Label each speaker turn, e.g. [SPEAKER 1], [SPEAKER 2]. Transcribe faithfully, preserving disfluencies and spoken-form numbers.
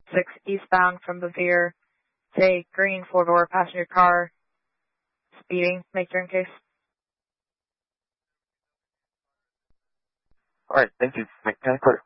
[SPEAKER 1] six eastbound from Bevere. It's a green four-door passenger car. Speeding. Make your own case.
[SPEAKER 2] All right, thank you. Make ten clear.